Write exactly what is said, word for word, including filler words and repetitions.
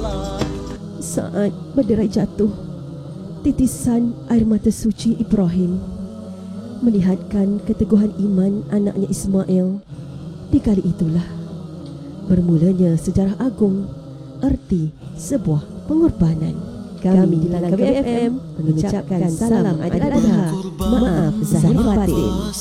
Saat berderai jatuh, titisan air mata suci Ibrahim melihatkan keteguhan iman anaknya Ismail. Di kali itulah bermulanya sejarah agung, erti sebuah pengorbanan. Kami di Langkah B F M mengucapkan salam Aidil Adha. Maaf zahir batin.